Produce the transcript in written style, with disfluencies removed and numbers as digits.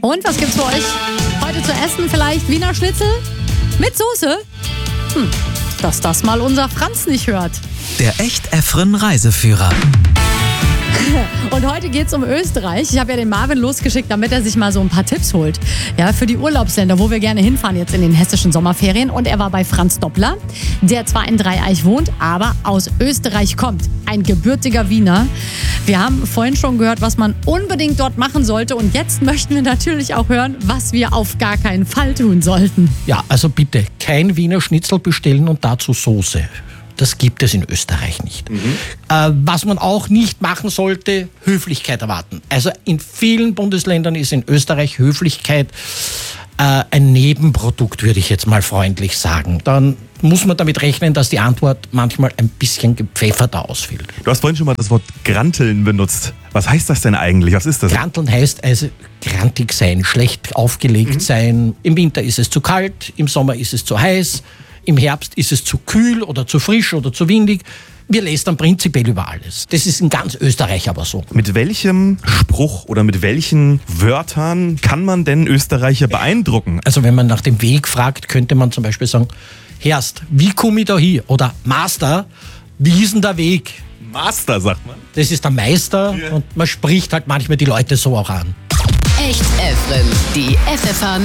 Und was gibt's für euch heute zu essen? Vielleicht Wiener Schnitzel mit Soße? Dass das mal unser Franz nicht hört. Der Echt-Effren Reiseführer. Und heute geht's um Österreich. Ich habe ja den Marvin losgeschickt, damit er sich mal so ein paar Tipps holt. Ja, für die Urlaubsländer, wo wir gerne hinfahren jetzt in den hessischen Sommerferien. Und er war bei Franz Doppler, der zwar in Dreieich wohnt, aber aus Österreich kommt. Ein gebürtiger Wiener. Wir haben vorhin schon gehört, was man unbedingt dort machen sollte. Und jetzt möchten wir natürlich auch hören, was wir auf gar keinen Fall tun sollten. Ja, also bitte kein Wiener Schnitzel bestellen und dazu Soße. Das gibt es in Österreich nicht. Was man auch nicht machen sollte, Höflichkeit erwarten. Also in vielen Bundesländern ist in Österreich Höflichkeit ein Nebenprodukt, würde ich jetzt mal freundlich sagen. Dann muss man damit rechnen, dass die Antwort manchmal ein bisschen gepfefferter ausfällt. Du hast vorhin schon mal das Wort Granteln benutzt. Was heißt das denn eigentlich? Was ist das? Granteln heißt also grantig sein, schlecht aufgelegt sein. Im Winter ist es zu kalt, im Sommer ist es zu heiß. Im Herbst ist es zu kühl oder zu frisch oder zu windig. Wir lästern prinzipiell über alles. Das ist in ganz Österreich aber so. Mit welchem Spruch oder mit welchen Wörtern kann man denn Österreicher beeindrucken? Also wenn man nach dem Weg fragt, könnte man zum Beispiel sagen, Herrst, wie komme ich da hin? Oder Master, wie ist denn der Weg? Master, sagt man. Das ist der Meister und man spricht halt manchmal die Leute so auch an. Echt-Effren, die FFH